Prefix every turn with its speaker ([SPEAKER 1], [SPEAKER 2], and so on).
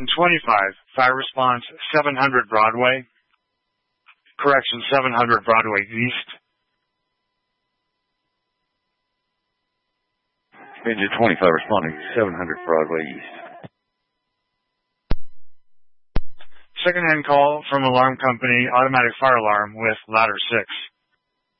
[SPEAKER 1] fire response 700 Broadway. Correction, 700 Broadway East.
[SPEAKER 2] Engine 25 responding 700 Broadway East.
[SPEAKER 1] Secondhand call from alarm company, automatic fire alarm with ladder 6.